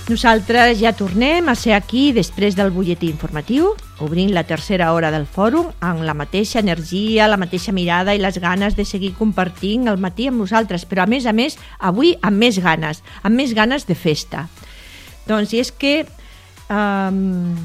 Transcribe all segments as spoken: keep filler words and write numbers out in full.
Nosaltres ja tornem a ser aquí després del butlletí informatiu, obrint la tercera hora del fòrum amb la mateixa energia, la mateixa mirada i les ganes de seguir compartint el matí amb nosaltres, però a més a més, avui amb més ganes, amb més ganes de festa. Doncs i és que, um,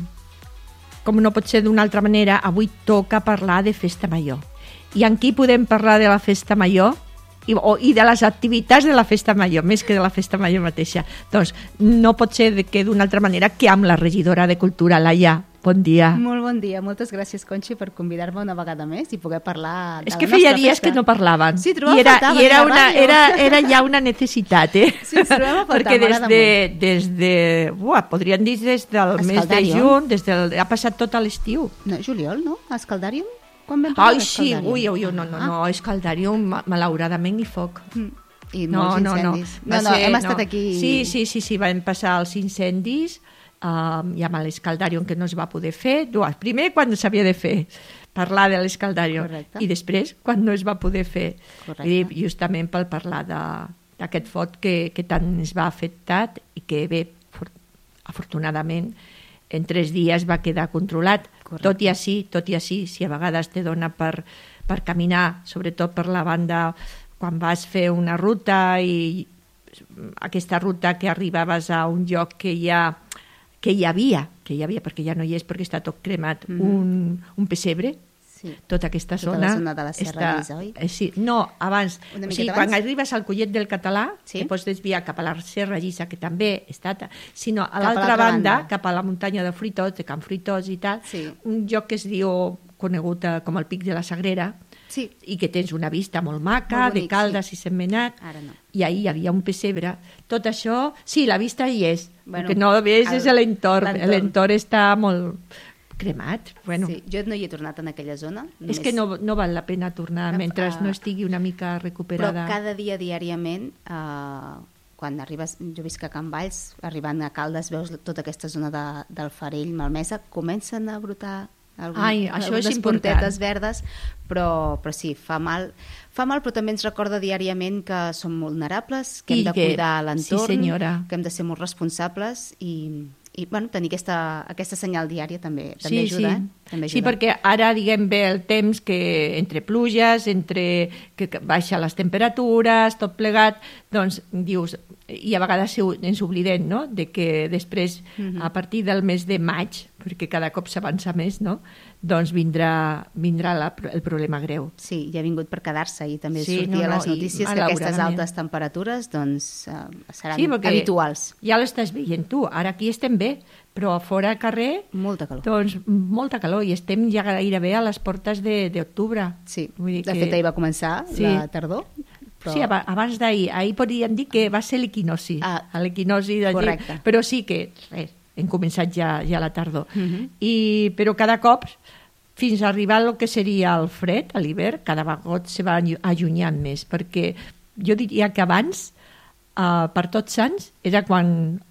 com no pot ser d'una altra manera, avui toca parlar de festa major. I amb qui podem parlar de la festa major? I, o, i de les activitats de la festa major, més que de la festa major mateixa. Doncs no pot ser de que d'una altra manera que amb la regidora de Cultura, Laia. Bon dia. Molt bon dia. Moltes gràcies, Conxi, per convidar-me una vegada més i poder parlar de És la que nostra feia dies festa. que no parlaven. Sí, trobava I era, a faltar i era, venir a la una, ràdio. era, era ja una necessitat, eh? Sí, ens trobava a faltar, perquè des m'agrada de, molt. des de uah, podríem dir des del mes de Escaldàrium. juny, des del, ha passat tot l'estiu. No, juliol, no? A Escaldàrium? Quan vam parlar Ai, sí, d'Escaldàrium? ui, ui, no, no, no, Ah. Escaldàrium, ma- malauradament i foc. Mm. I No, molts no, no. incendis. Va No, no, ser- hem estat no. aquí... Sí, sí, sí, sí, van passar els incendis, um, i amb l'Escaldàrium que no es va poder fer. Dues. Primer, quan s'havia de fer, parlar de l'Escaldàrium. Correcte. I després, quan no es va poder fer. Correcte. Vull dir, justament per parlar de- d'aquest foc que, que tant ens va afectar i que bé, for, afortunadament, en tres dies va quedar controlat. Correcte. Tot i així, tot i així, si a vegades te dona per, per caminar, sobretot per la banda quan vas fer una ruta i aquesta ruta que arribaves a un lloc que ja que hi havia, que hi havia perquè ja no hi és perquè està tot cremat, Mhm. un, un pessebre, Sí. tota aquesta Tota zona... la zona de la Serra Llisa, oi? eh, sí, no, abans. Una O miqueta sigui, abans? quan arribes al Collet del Català, Sí. te pots desviar cap a la Serra Llisa, que també està... ta- sinó a Cap a l'altra l'altra banda, banda. cap a la muntanya de Fruitós, de Can Fruitós i tal, Sí. un lloc que es diu, conegut eh, com el Pic de la Sagrera, Sí. i que tens una vista molt maca, Molt bonic, de Caldes i Sentmenat, Ara no. i ahir hi havia un pessebre. Tot això, sí, la vista hi és, Bueno, el que no ves el- és l'entorn, l'entorn. l'entorn està molt cremat. Bueno, Sí. Jo no hi he tornat en aquella zona. és només- que no, no val la pena tornar mentre Ah. no estigui una mica Però recuperada. cada dia, diàriament, eh, quan arribes, jo visc a Can Valls, arribant a Caldes, veus tota aquesta zona de, del Farell, Malmesa, comencen a brotar algun, Ai, això és algunes important. puntetes verdes, però, però sí, fa mal. Fa mal, però també ens recorda diàriament que som vulnerables, que I hem de que- cuidar l'entorn, sí, senyora. que hem de ser molt responsables i, i bueno, tenir aquesta, aquesta senyal diària també, també Sí, ajuda. sí. Eh? També Sí, ajuda. perquè ara, diguem bé, el temps que entre pluges, entre que que baixa les temperatures, tot plegat, doncs dius, i a vegades se- ens oblidem, no?, de que després, Mhm. a partir del mes de maig, perquè cada cop s'avança més, no?, doncs vindrà, vindrà la, el problema greu. Sí, ja ha vingut per quedar-se i també Sí, sortia no, no, a les i notícies que aquestes malauradament. altes temperatures doncs, eh, seran Sí, perquè habituals. ja l'estàs veient tu, ara aquí estem bé, però a fora al carrer, Molta calor. doncs molta calor, i estem ja gairebé a les portes de- d'octubre. Sí, Vull dir de que- fet ahir va començar Sí. la tardor. Però... Sí, aba- abans d'ahir. Ahir podríem dir que va ser l'equinoci. Ah, a l'equinoci d'ahir. correcte. Però sí que, res, hem començat ja, ja la tardor. Mhm. I, però cada cop, fins a arribar al que seria el fred, a l'hivern, cada vegada se va allu- allunyant més, perquè jo diria que abans, eh, per Tots Sants, era quan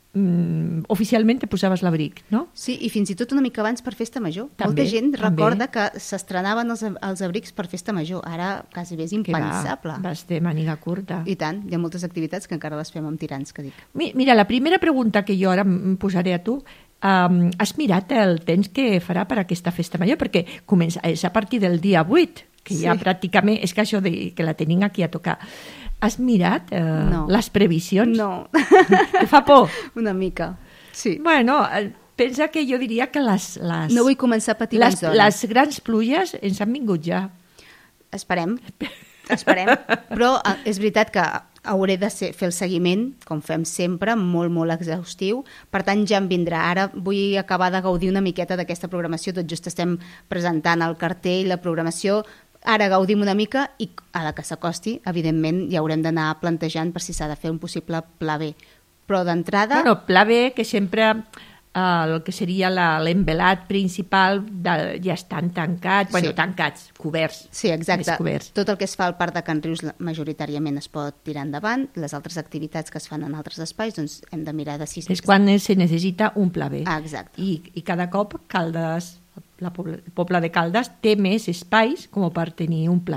mm, oficialment te posaves l'abric, no? Sí, i fins i tot una mica abans per Festa Major. També, Molta gent també. recorda que s'estrenaven els, els abrics per Festa Major. Ara quasi bé és Que va, impensable. vas de màniga curta. I tant, hi ha moltes activitats que encara les fem amb tirants, que dic. Mi- Mira, la primera pregunta que jo ara em posaré a tu, um, has mirat el temps que farà per aquesta festa major? Perquè comença, és a partir del dia vuit, que Sí. ja pràcticament, és que això de, que la tenim aquí a tocar. Has mirat eh, No. les previsions? No, Te fa por? una mica. Sí. Bueno, eh, pensa que jo diria que les, les, No vull començar a patir les, les les grans pluges ens han vingut ja. Esperem, esperem. Però eh, és veritat que hauré de ser, fer el seguiment, com fem sempre, molt, molt exhaustiu. Per tant, ja em vindrà. Ara vull acabar de gaudir una miqueta d'aquesta programació. Tot just estem presentant el cartell, la programació. Ara gaudim una mica i a la que s'acosti, evidentment, ja haurem d'anar plantejant per si s'ha de fer un possible pla B. Però d'entrada... Bueno, pla B, que sempre eh, el que seria la- l'envelat principal de, ja estan tancats, bueno, Sí. tancats, coberts. Sí, exacte. Més coberts. Tot el que es fa al Parc de Can Rius la- majoritàriament es pot tirar endavant. Les altres activitats que es fan en altres espais, doncs hem de mirar de si... És quan se necessita un pla B. Ah, exacte. I, I cada cop Caldes, la poble, el poble de Caldes té més espais com per tenir un pla B.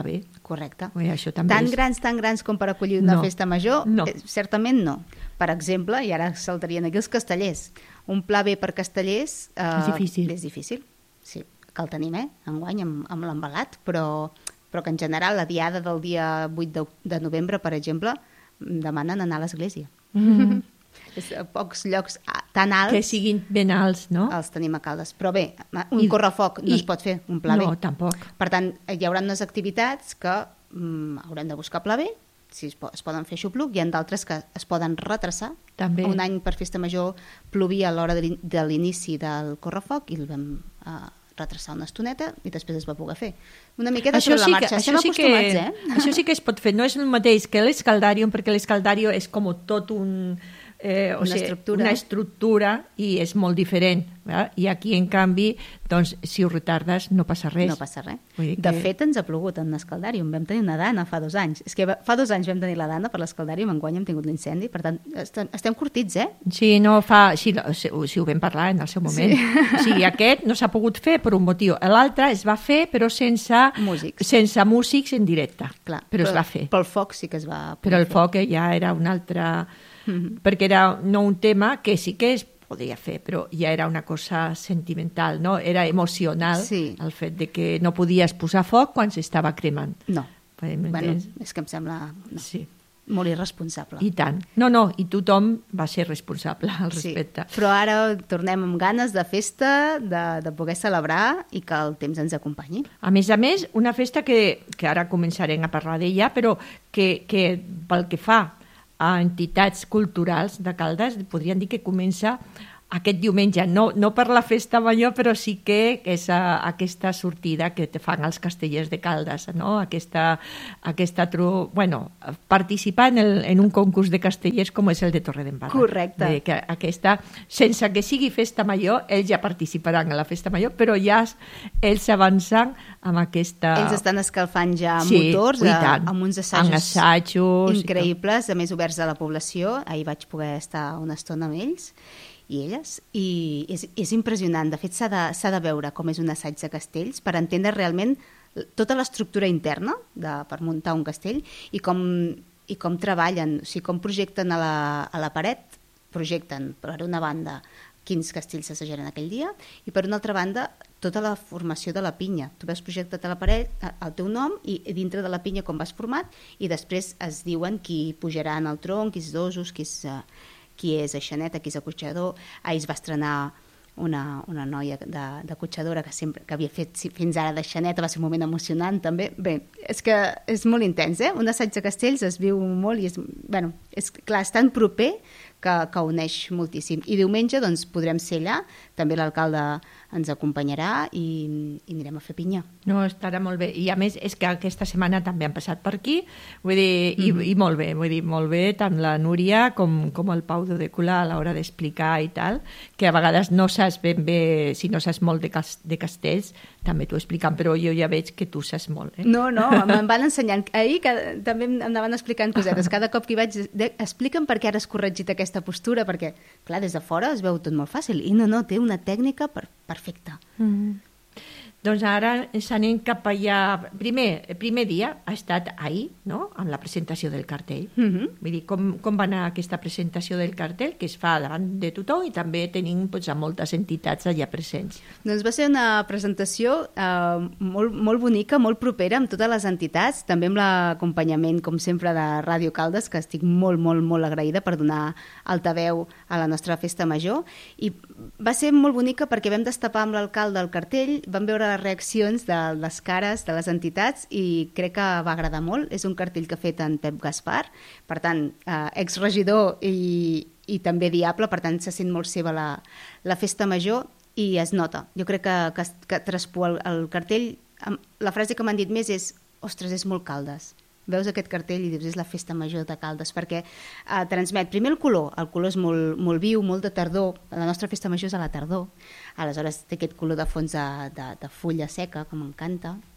Correcte. Ui, això també Tan és... grans, tan grans com per acollir una No. festa major? No. Eh, certament no. Per exemple, i ara saltarien aquí els castellers. Un pla B per castellers... Eh, És difícil. És difícil, sí. Que el tenim, eh? Enguany, amb, amb l'embalat, però, però que en general la diada del dia vuit de, de novembre, per exemple, demanen anar a l'església. Mm. És a pocs llocs ah, tan alts... Que siguin ben alts, no? Els tenim a Caldes. Però bé, un I- correfoc no i- es pot fer, un pla No, B. tampoc. Per tant, hi haurà unes activitats que mm, haurem de buscar pla B, si es, po es poden fer xupluc, hi ha d'altres que es poden retrasar. També. Un any per festa major plovia a l'hora de l'in- de l'inici del correfoc i el vam eh, retrasar una estoneta i després es va poder fer. Una miqueta sobre la marxa. Estem sí acostumats, que, eh? Això sí que es pot fer. No és el mateix que l'escaldarium, perquè l'escaldarium és com tot un... Eh, o Una sigui, estructura. una estructura i és molt diferent. Eh? I aquí, en canvi, doncs, si ho retardes, no passa res. No passa res. Vull dir De que- fet, ens ha plogut en l'escaldàrium. Vam tenir una dana fa dos anys. És que va- fa dos anys vam tenir la dana per l'escaldàrium, enguany hem tingut l'incendi. Per tant, estem, estem curtits, eh? Sí, no fa... Sí, si, si ho vam parlar en el seu moment. Sí. O sigui, aquest no s'ha pogut fer per un motiu. L'altre es va fer, però sense Músics. sense músics en directe. Clar, però es va fer. Pel foc sí que es va... Però el fer. foc eh, ja era un altre... Mhm. Perquè era no un tema que sí que es podia fer, però ja era una cosa sentimental, no? Era emocional Sí. el fet de que no podies posar foc quan s'estava cremant. No. M'entens? Bueno, és que em sembla no, Sí, molt irresponsable. i tant. No, no, i tothom va ser responsable al Sí, respecte. però ara tornem amb ganes de festa, de, de poder celebrar i que el temps ens acompanyi. A més a més, una festa que, que ara començarem a parlar d'ella, però que, que pel que fa a entitats culturals de Caldes, podríem dir que comença aquest diumenge, no, no per la festa major, però sí que és a, aquesta sortida que te fan els castellers de Caldes, no? Aquesta, aquesta tro... bueno, participar en, el, en un concurs de castellers com és el de Torredembarra. Correcte. De, que aquesta, sense que sigui festa major, ells ja participaran a la festa major, però ja ells avancen amb aquesta... Ells estan escalfant ja Sí, motors i a, tant. amb uns Amb assajos, assajos i increïbles, a més oberts a la població. Ahir vaig poder estar una estona amb ells i elles, i és, és impressionant. De fet, s'ha de, s'ha de veure com és un assaig de castells per entendre realment tota l'estructura interna de, per muntar un castell i com, i com treballen, o sigui, com projecten a la, a la paret, projecten per una banda quins castells s'assajaran aquell dia i per una altra banda tota la formació de la pinya. Tu veus projectat a la paret el teu nom i dintre de la pinya com vas format i després es diuen qui pujarà en el tronc, qui és dosos, qui és... Uh, qui és aixaneta, qui és acotxador. Ahir es va estrenar una, una noia de, de cotxadora que, sempre, que havia fet fins ara d'aixaneta, va ser un moment emocionant també. Bé, és que és molt intens, eh? Un assaig de castells es viu molt i és, bueno, és, clar, és tan proper que, que uneix moltíssim. I diumenge doncs, podrem ser allà, també l'alcalde ens acompanyarà i, i anirem a fer pinya. No, estarà molt bé. I a més és que aquesta setmana també han passat per aquí, vull dir, i, mm. i molt bé, vull dir, molt bé, tant la Núria com, com el Pau de Decula a l'hora d'explicar i tal, que a vegades no saps ben bé, si no saps molt de, cas, de castells, també t'ho expliquen, però jo ja veig que tu saps molt. Eh? No, no, me'n van ensenyant. Ahir que, també em anaven explicant cosetes. Cada cop que hi vaig, de, explica'm per què ara has corregit aquesta postura, perquè, clar, des de fora es veu tot molt fàcil. I no, no, té una tècnica per, perfecta. Mm. Doncs ara ens anem cap allà. Primer, el primer dia ha estat ahir, no?, amb la presentació del cartell. Mm-hmm. Vull dir, com, com va anar aquesta presentació del cartell, que es fa davant de tothom i també tenim doncs, a moltes entitats allà presents. Doncs va ser una presentació eh, molt, molt bonica, molt propera amb totes les entitats, també amb l'acompanyament, com sempre, de Ràdio Caldes, que estic molt, molt, molt agraïda per donar altaveu a la nostra festa major. I va ser molt bonica perquè vam destapar amb l'alcalde el cartell, vam veure les reaccions de les cares de les entitats i crec que va agradar molt. És un cartell que ha fet en Pep Gaspar, per tant, eh, exregidor i, i també diable, per tant se sent molt seva la, la festa major i es nota. Jo crec que, que, que traspua el, el cartell. La frase que m'han dit més és: ostres, és molt Caldes. Veus aquest cartell i dius, és la festa major de Caldes, perquè eh, transmet primer el color, el color és molt, molt viu, molt de tardor, la nostra festa major és a la tardor, aleshores té aquest color de fons de, de, de fulla seca, que m'encanta,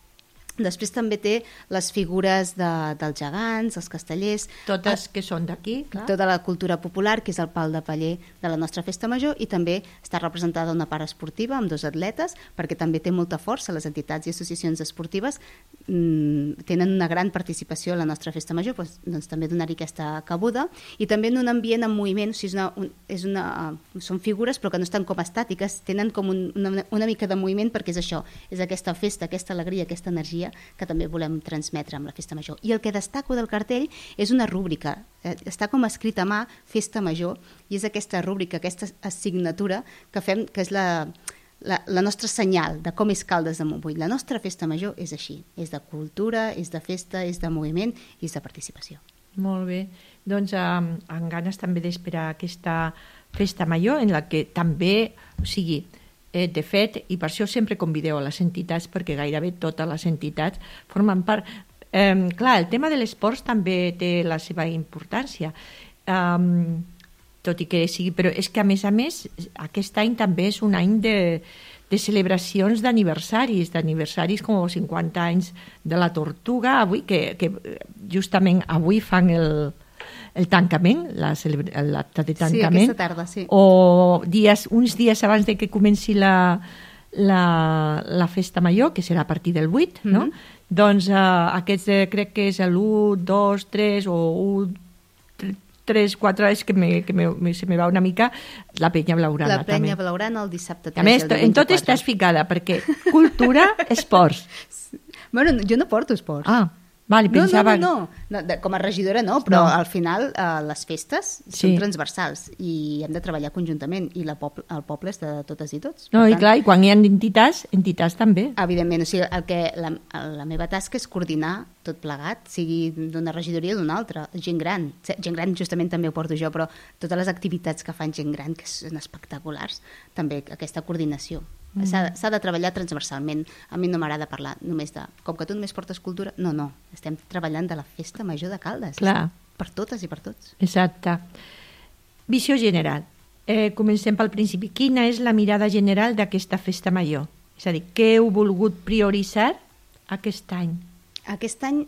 Després també té les figures de, dels gegants, els castellers... Totes que són d'aquí, clar. Tota la cultura popular, que és el pal de paller de la nostra festa major, i també està representada una part esportiva amb dos atletes, perquè també té molta força. Les entitats i associacions esportives mmm, tenen una gran participació a la nostra festa major, doncs, doncs també donar-hi aquesta cabuda. I també en un ambient en moviment, o sigui, és una, un, és una, són figures però que no estan com estàtiques, tenen com un, una, una mica de moviment, perquè és això, és aquesta festa, aquesta alegria, aquesta energia que també volem transmetre amb la festa major. I el que destaco del cartell és una rúbrica, eh, està com escrit a mà festa major, i és aquesta rúbrica, aquesta assignatura que fem, que és la, la, la nostra senyal de com és Caldes de Montbui. La nostra festa major és així, és de cultura, és de festa, és de moviment i és de participació. Molt bé, doncs um, amb ganes també d'esperar aquesta festa major en la que també, o sigui, Eh, de fet, i per això sempre convideu a les entitats, perquè gairebé totes les entitats formen part. Eh, clar, el tema de l'esport també té la seva importància, um, tot i que sigui, però és que a més a més aquest any també és un any de, de celebracions d'aniversaris, d'aniversaris com els cinquanta anys de la Tortuga, avui, que, que justament avui fan el... el tancament, l'acte de tancament, sí, aquesta tarda, sí. O dies, uns dies abans de que comenci la, la, la festa major, que serà a partir del vuit, mm-hmm. no? Doncs uh, aquests eh, crec que és l'u, dos, tres o u, tres, quatre, és que, me, que me, me, se me va una mica la penya blaugrana. La penya també. blaugrana el dissabte tres. A més, en tot estàs ficada, perquè cultura, esports. Bueno, jo no porto esports. Ah, vale, pensava... No, no, no, no. Com a regidora no, però no. Al final eh, les festes sí. Són transversals i hem de treballar conjuntament i la poble, el poble és de totes i tots. No, tant, i clar, i quan hi ha entitats, entitats també. Evidentment, o sigui, el que, la, la meva tasca és coordinar tot plegat, sigui d'una regidoria o d'una altra, gent gran. Gent gran justament també ho porto jo, però totes les activitats que fan gent gran, que són espectaculars, també aquesta coordinació. Mm. S'ha de treballar transversalment. A mi no m'agrada parlar només de... Com que tu només portes cultura... No, no. Estem treballant de la festa major de Caldes. Clar. Per totes i per tots. Exacte. Visió general. Eh, comencem pel principi. Quina és la mirada general d'aquesta festa major? És a dir, què heu volgut prioritzar aquest any? Aquest any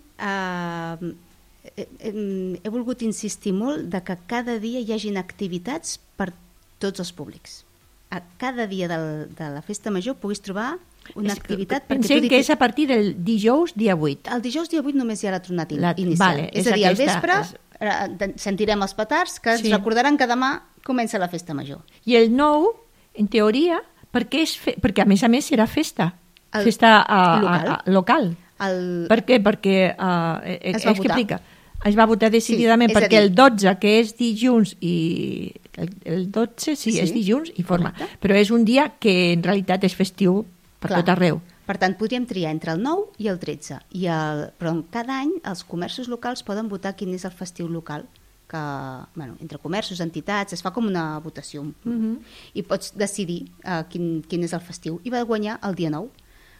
eh, he, he volgut insistir molt de que cada dia hi hagin activitats per tots els públics. A cada dia del, de la festa major puguis trobar una és, activitat... Pensem que és a partir del dijous dia vuit. El dijous dia vuit només hi ha la tronada la, inicial. Vale, és, és a dir, al vespre és... sentirem els petards que sí. Ens recordaran que demà comença la festa major. I el nou, en teoria, perquè, és fe... perquè a més a més serà festa. El... Festa a, local. A, a, local. El... Per què? Perquè... Uh, es va votar. Explica. Es va votar decididament sí, perquè dir... el dotze, que és dilluns, i el, el dotze sí, sí, és dilluns i forma. Correcte. Però és un dia que en realitat és festiu per Clar. Tot arreu. Per tant, podríem triar entre el nou i el tretze. I el... Però cada any els comerços locals poden votar quin és el festiu local. Que, bueno, entre comerços, entitats, es fa com una votació. Mm-hmm. I pots decidir uh, quin, quin és el festiu. I va guanyar el dia nou.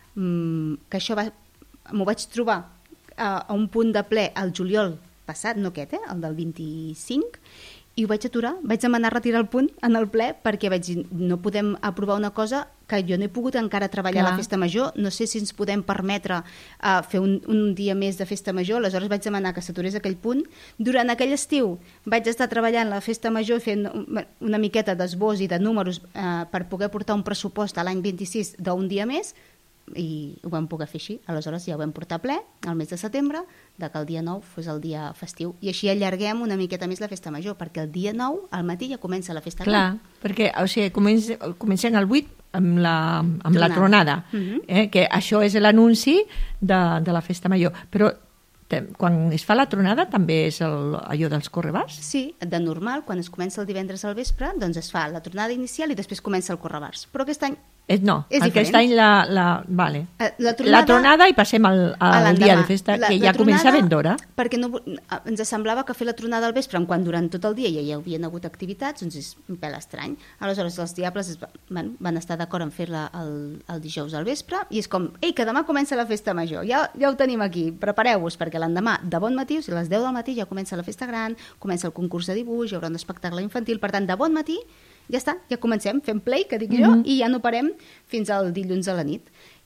Mm, que això va... m'ho vaig trobar uh, a un punt de ple al juliol passat, no aquest, eh? El del vint-i-cinc, i ho vaig aturar, vaig demanar retirar el punt en el ple perquè vaig dir, no podem aprovar una cosa que jo no he pogut encara treballar Clar. A la festa major, no sé si ens podem permetre uh, fer un, un dia més de festa major, aleshores vaig demanar que s'aturés aquell punt. Durant aquell estiu vaig estar treballant la festa major fent una miqueta d'esbós i de números uh, per poder portar un pressupost a l'any vint-i-sis d'un dia més, i ho vam poder fer així. Aleshores ja ho vam portar ple al mes de setembre, de que el dia nou fos el dia festiu, i així allarguem una miqueta més la festa major, perquè el dia nou al matí ja comença la festa Clar, gran. Perquè o sigui, comencem, comencem el vuit amb la, amb tronada. la tronada, uh-huh. eh, que això és l'anunci de, de la festa major, però te, quan es fa la tronada també és el, allò dels correbars? Sí, de normal, quan es comença el divendres al vespre, doncs es fa la tronada inicial i després comença el correbars, però aquest any Eh, no, és aquest diferent. any la, la, vale. la, tronada, la tronada i passem al, al dia de festa, la, que ja comença ben d'hora. Perquè no, ens semblava que fer la tronada al vespre, quan durant tot el dia ja hi havien hagut activitats, doncs és un pèl estrany. Aleshores els diables es va, bueno, van estar d'acord en fer-la el, el dijous al vespre, i és com, ei, que demà comença la festa major, ja, ja ho tenim aquí, prepareu-vos, perquè l'endemà de bon matí, o sigui, a les deu del matí ja comença la festa gran, comença el concurs de dibuix, hi haurà un espectacle infantil, per tant, de bon matí ja està, ja comencem, fem play, que dic jo, mm-hmm. i ja no parem fins al dilluns a la nit.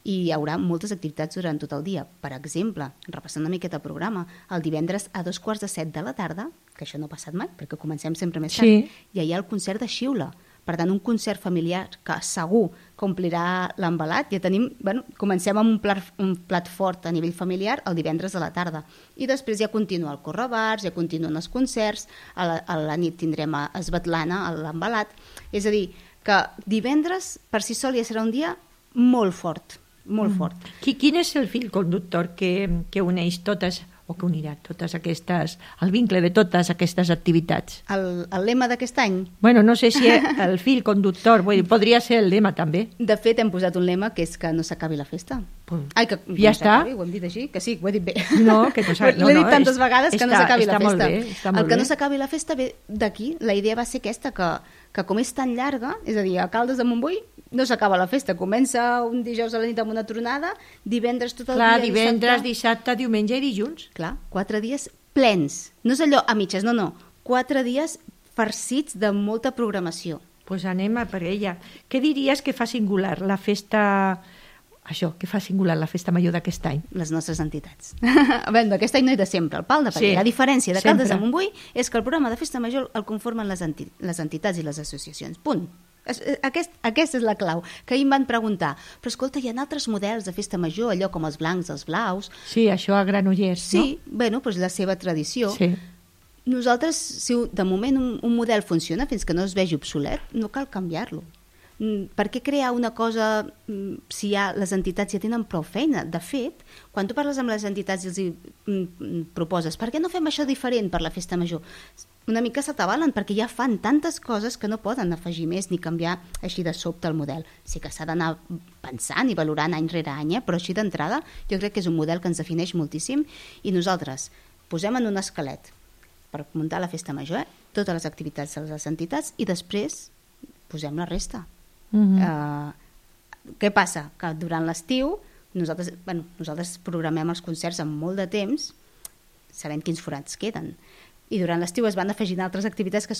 i hi haurà moltes activitats durant tot el dia. Per exemple, repassant una miqueta el programa, el divendres a dos quarts de set de la tarda, que això no ha passat mai, perquè comencem sempre més tard, Sí. i hi ha el concert de xiula. Per tant, un concert familiar que segur que omplirà l'embalat. Ja tenim, bueno, comencem amb un plat, un plat fort a nivell familiar el divendres a la tarda. I després ja continua el correbars, ja continuen els concerts, a la, a la nit tindrem a Esbatlana, a l'embalat. És a dir, que divendres per si sol ja serà un dia molt fort, molt mm. fort. Qui, quin és el fil conductor que, que uneix totes, o que unirà totes aquestes, el vincle de totes aquestes activitats? El, el lema d'aquest any? Bueno, no sé si el fil conductor, vull dir, podria ser el lema també. De fet, hem posat un lema que és que no s'acabi la festa. Pues, Ai, que ja no està. Ho hem dit així? Que sí, ho he dit bé. No, que no s'acabi. No, L'he dit no, tantes és, vegades que està, no s'acabi la està festa. Molt bé, està molt el que bé. no s'acabi la festa ve d'aquí. La idea va ser aquesta, que, que com és tan llarga, és a dir, a Caldes de Montbui no s'acaba la festa. Comença un dijous a la nit amb una tronada, divendres tot el Clar, dia, divendres, dissabte... dissabte, diumenge i dilluns. Clar, quatre dies plens. No és allò a mitges, no, no. Quatre dies farcits de molta programació. Doncs pues anem a per ella. Què diries que fa singular la festa... Això, què fa singular la festa major d'aquest any? Les nostres entitats. Bé, d'aquest any no i de sempre, el Pal de Paller. Sí, la diferència de Caldes de sempre. Montbui és que el programa de festa major el conformen les, enti les entitats i les associacions. Punt. És- eh, Aquest, aquesta és la clau. Que ahir em van preguntar, però escolta, hi ha altres models de festa major, allò com els blancs, els blaus... Sí, això a Granollers, Sí, bueno, doncs la seva tradició. no? Sí. Nosaltres, si de moment un, un model funciona fins que no es vegi obsolet, no cal canviar-lo. Mm, Per què crear una cosa mm, si ja les entitats ja tenen prou feina? De fet, quan tu parles amb les entitats i els hi, mm, mm, proposes per què no fem això diferent per la festa major? Una mica se t'avalen perquè ja fan tantes coses que no poden afegir més ni canviar així de sobte el model. Sí que s'ha d'anar pensant i valorant any rere any, eh? Però així d'entrada jo crec que és un model que ens defineix moltíssim i nosaltres posem en un esquelet per muntar la festa major, eh? Totes les activitats de les entitats i després posem la resta. Mhm. Uh, què passa? Que durant l'estiu nosaltres, bueno, nosaltres programem els concerts amb molt de temps sabent quins forats queden. I durant l'estiu es van afegint altres activitats que